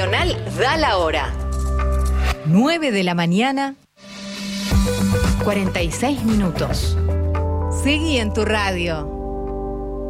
Nacional da la hora. 9 de la mañana, 46 minutos. Seguí en tu radio.